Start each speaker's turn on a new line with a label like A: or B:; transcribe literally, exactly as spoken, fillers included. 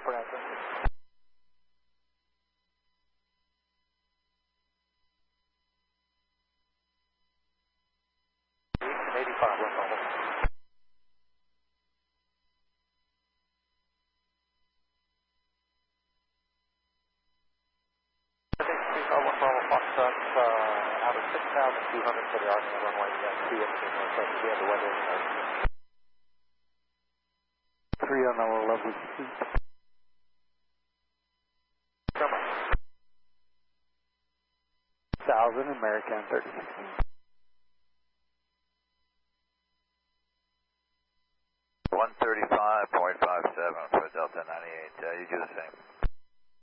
A: for answer. eighty-five, left normal. Foxtrot, uh, out of six thousand two hundred for the Arsenal runway, we got two engine rotation. We have the weather in there.
B: Three on our level seat.
A: Come on.
B: Thousand, American thirty sixteen.
C: one thirty-five point five seven for Delta ninety-eight. Uh, you do the same.